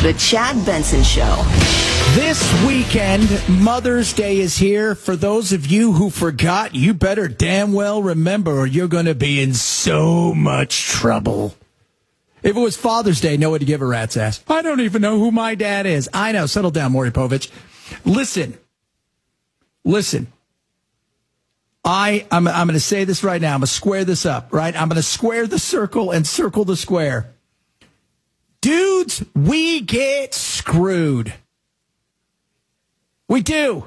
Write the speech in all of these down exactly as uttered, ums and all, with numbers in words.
The Chad Benson Show. This weekend, Mother's Day is here. For those of you who forgot, you better damn well remember or you're going to be in so much trouble. If it was Father's Day, no one to give a rat's ass. I don't even know who my dad is. I know. Settle down, Maury Povich. Listen. Listen. I, I'm, I'm going to say this right now. I'm going to square this up, right? I'm going to square the circle and circle the square. Dudes, we get screwed. We do.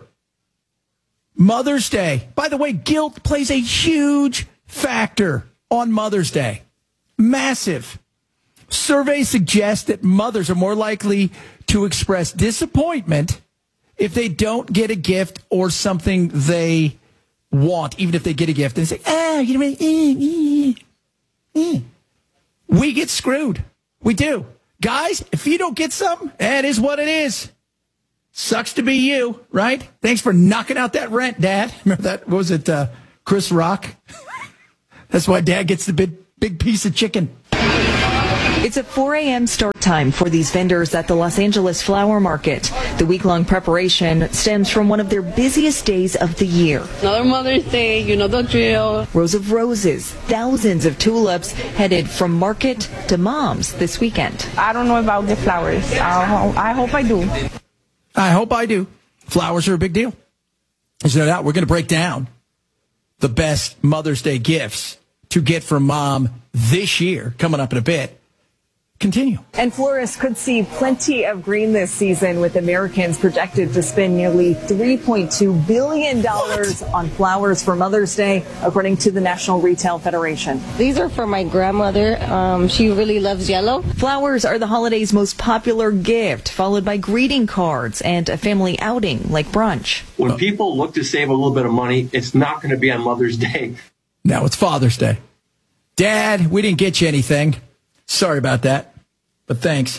Mother's Day. By the way, guilt plays a huge factor on Mother's Day. Massive. Surveys suggest that mothers are more likely to express disappointment if they don't get a gift or something they want, even if they get a gift. And say, ah, you know, eh, eh, eh. We get screwed. We do. Guys, if you don't get something, that is what it is. Sucks to be you, right? Thanks for knocking out that rent, Dad. Remember that? What was it, uh, Chris Rock? That's why Dad gets the big, big piece of chicken. It's a four a.m. start time for these vendors at the Los Angeles Flower Market. The week-long preparation stems from one of their busiest days of the year. Another Mother's Day, you know the drill. Rows of roses, thousands of tulips headed from market to moms this weekend. I don't know about the flowers. I, I hope I do. I hope I do. Flowers are a big deal. There's no doubt we're going to break down the best Mother's Day gifts to get from mom this year, coming up in a bit. Continue. And florists could see plenty of green this season, with Americans projected to spend nearly three point two billion dollars what? on flowers for Mother's Day, according to the National Retail Federation. These are for my grandmother. Um, she really loves yellow. Flowers are the holiday's most popular gift, followed by greeting cards and a family outing like brunch. When people look to save a little bit of money, it's not going to be on Mother's Day. No, it's Father's Day. Dad, we didn't get you anything. Sorry about that, but thanks.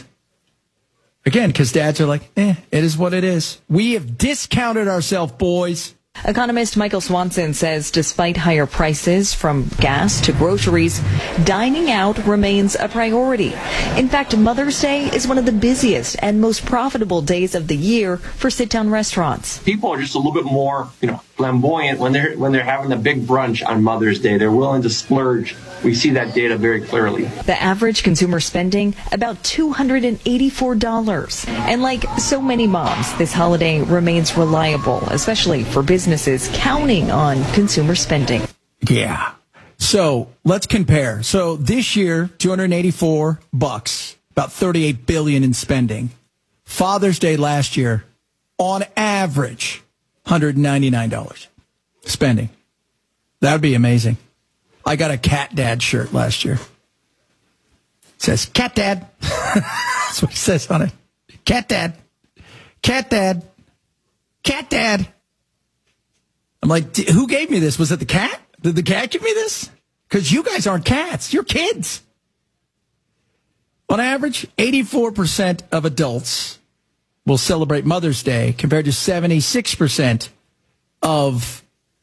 Again, because dads are like, eh, it is what it is. We have discounted ourselves, boys. Economist Michael Swanson says despite higher prices from gas to groceries, dining out remains a priority. In fact, Mother's Day is one of the busiest and most profitable days of the year for sit-down restaurants. People are just a little bit more, you know, flamboyant when they're when they're having a big brunch on Mother's Day. They're willing to splurge. We see that data very clearly. The average consumer spending about two hundred eighty-four dollars. And like so many moms, this holiday remains reliable, especially for businesses counting on consumer spending. Yeah. So let's compare. So this year, two hundred eighty-four bucks, about thirty-eight billion in spending. Father's Day last year, on average, one hundred ninety-nine dollars spending. That would be amazing. I got a Cat Dad shirt last year. It says, Cat Dad. That's what it says on it. Cat Dad. Cat Dad. Cat Dad. I'm like, who gave me this? Was it the cat? Did the cat give me this? Because you guys aren't cats. You're kids. On average, eighty-four percent of adults will celebrate Mother's Day compared to seventy-six percent of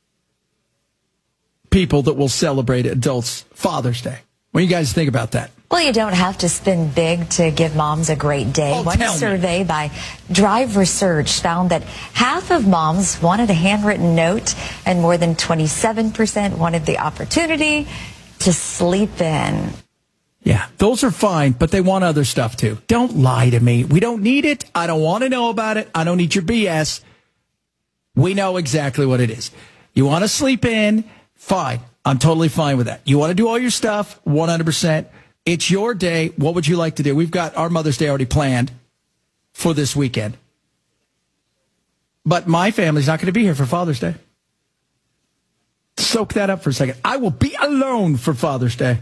people that will celebrate adults' Father's Day. What do you guys think about that? Well, you don't have to spend big to give moms a great day. Oh, One survey me. by Drive Research found that half of moms wanted a handwritten note, and more than twenty-seven percent wanted the opportunity to sleep in. Yeah, those are fine, but they want other stuff too. Don't lie to me. We don't need it. I don't want to know about it. I don't need your B S. We know exactly what it is. You want to sleep in? Fine. I'm totally fine with that. You want to do all your stuff? one hundred percent. It's your day. What would you like to do? We've got our Mother's Day already planned for this weekend. But my family's not going to be here for Father's Day. Soak that up for a second. I will be alone for Father's Day.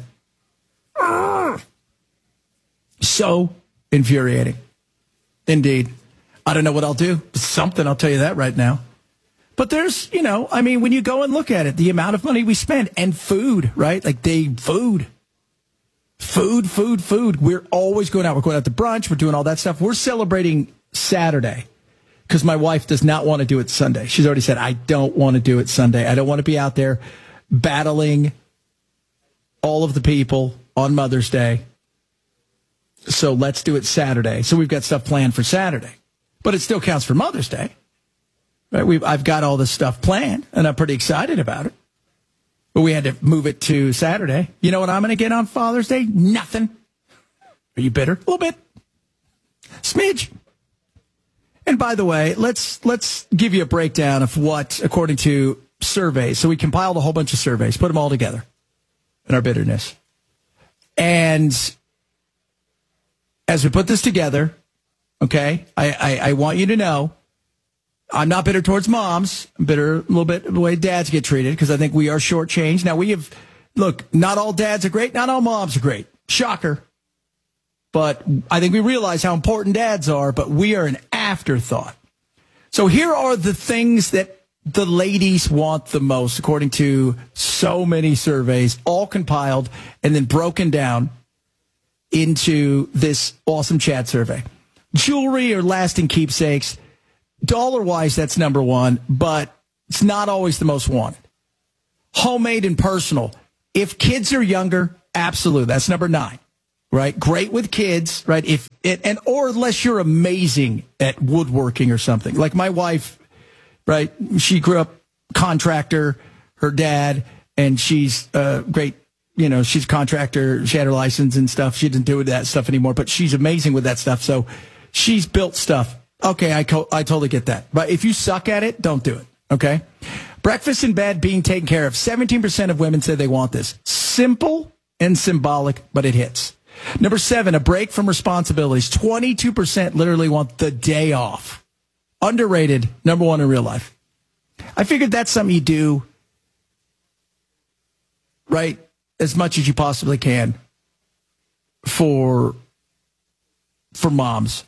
So infuriating. Indeed. I don't know what I'll do. Something, I'll tell you that right now. But there's, you know, I mean, when you go and look at it, the amount of money we spend and food, right? Like they food. Food, food, food. We're always going out. We're going out to brunch. We're doing all that stuff. We're celebrating Saturday because my wife does not want to do it Sunday. She's already said, I don't want to do it Sunday. I don't want to be out there battling all of the people on Mother's Day. So let's do it Saturday. So we've got stuff planned for Saturday. But it still counts for Mother's Day. Right? We've, I've got all this stuff planned, and I'm pretty excited about it. But we had to move it to Saturday. You know what I'm going to get on Father's Day? Nothing. Are you bitter? A little bit. Smidge. And by the way, let's let's give you a breakdown of what, according to surveys. So we compiled a whole bunch of surveys, put them all together in our bitterness. And as we put this together, okay, I, I, I want you to know I'm not bitter towards moms. I'm bitter a little bit of the way dads get treated because I think we are shortchanged. Now, we have, look, not all dads are great. Not all moms are great. Shocker. But I think we realize how important dads are, but we are an afterthought. So here are the things that the ladies want the most, according to so many surveys, all compiled and then broken down into this awesome chat survey. Jewelry or lasting keepsakes. Dollar-wise, that's number one, but it's not always the most wanted. Homemade and personal. If kids are younger, absolutely. That's number nine. Right? Great with kids, right? If it, and or unless you're amazing at woodworking or something. Like my wife, right? She grew up contractor, her dad, and she's uh great, you know, she's a contractor, she had her license and stuff. She didn't do that stuff anymore, but she's amazing with that stuff. So she's built stuff. Okay, I co- I totally get that. But if you suck at it, don't do it. Okay? Breakfast in bed being taken care of. seventeen percent of women say they want this. Simple and symbolic, but it hits. Number seven, a break from responsibilities. twenty-two percent literally want the day off. Underrated, number one in real life. I figured that's something you do, right, as much as you possibly can for, for moms.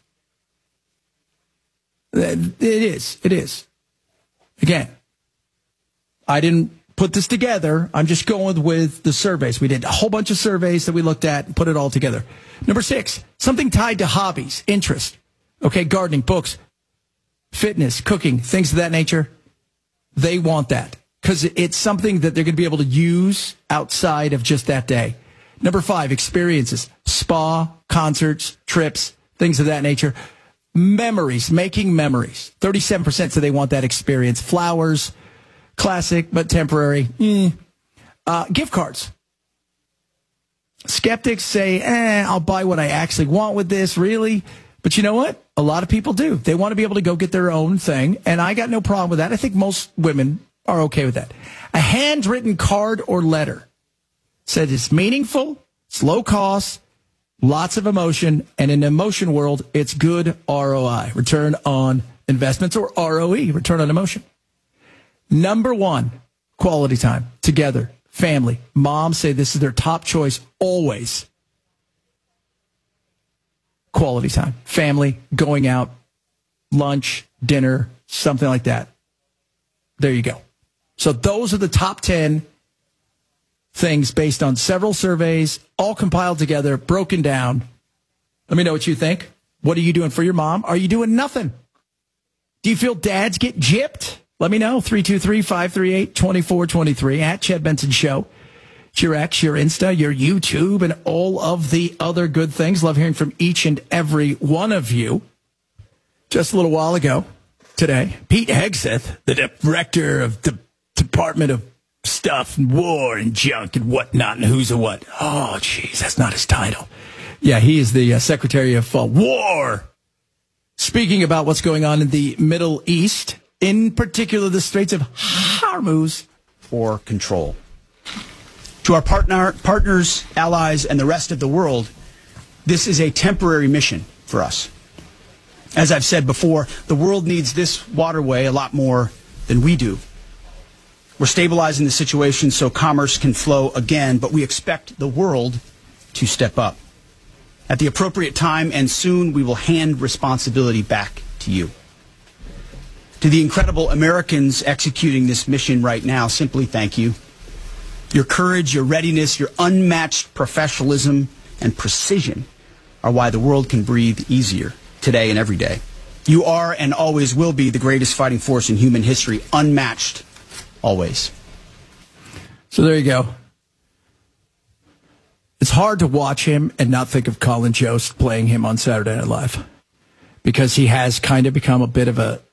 It is. It is. Again, I didn't put this together. I'm just going with the surveys. We did a whole bunch of surveys that we looked at and put it all together. Number six, something tied to hobbies, interest. Okay, gardening, books, fitness, cooking, things of that nature. They want that because it's something that they're going to be able to use outside of just that day. Number five, experiences, spa, concerts, trips, things of that nature. Memories, making memories. thirty-seven percent say they want that experience. Flowers, classic, but temporary. Mm. Uh, gift cards. Skeptics say, eh, I'll buy what I actually want with this, really? But you know what? A lot of people do. They want to be able to go get their own thing, and I got no problem with that. I think most women are okay with that. A handwritten card or letter said it's meaningful, it's low cost, lots of emotion, and in the emotion world, it's good R O I, return on investments, or R O E, return on emotion. Number one, quality time, together, family. Moms say this is their top choice always. Quality time, family, going out, lunch, dinner, something like that. There you go. So those are the top ten things based on several surveys, all compiled together, broken down. Let me know what you think. What are you doing for your mom? Are you doing nothing? Do you feel dads get gypped? Let me know. three two three, five three eight, two four two three at Chad Benson Show. It's your X, your Insta, your YouTube, and all of the other good things. Love hearing from each and every one of you. Just a little while ago today, Pete Hegseth, the director of the Department of Stuff and War and Junk and whatnot and who's a what. Oh, jeez, that's not his title. Yeah, he is the uh, Secretary of uh, War. Speaking about what's going on in the Middle East, in particular the Straits of Hormuz. For control. To our partner, partners, allies, and the rest of the world, this is a temporary mission for us. As I've said before, the world needs this waterway a lot more than we do. We're stabilizing the situation so commerce can flow again, but we expect the world to step up. At the appropriate time and soon, we will hand responsibility back to you. To the incredible Americans executing this mission right now, simply thank you. Your courage, your readiness, your unmatched professionalism and precision are why the world can breathe easier today and every day. You are and always will be the greatest fighting force in human history, unmatched always. So there you go. It's hard to watch him and not think of Colin Jost playing him on Saturday Night Live, because he has kind of become a bit of a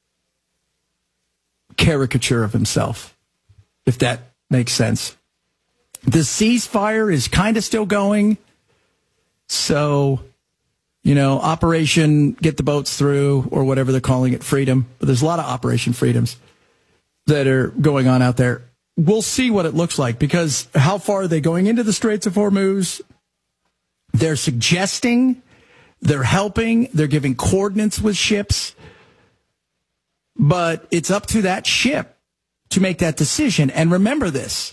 caricature of himself, if that makes sense. The ceasefire is kind of still going. So, you know, Operation Get the Boats Through, or whatever they're calling it, Freedom. But there's a lot of Operation Freedoms that are going on out there. We'll see what it looks like, because how far are they going into the Straits of Hormuz? They're suggesting, they're helping, they're giving coordinates with ships. But it's up to that ship to make that decision. And remember this.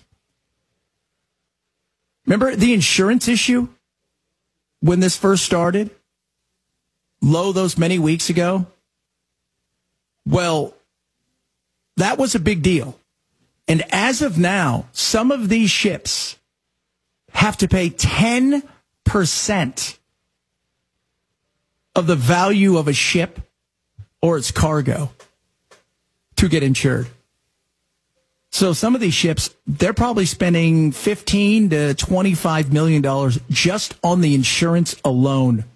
Remember the insurance issue when this first started? Low those many weeks ago? Well, that was a big deal. And as of now, some of these ships have to pay ten percent of the value of a ship or its cargo to get insured. So some of these ships, they're probably spending fifteen to twenty-five million dollars just on the insurance alone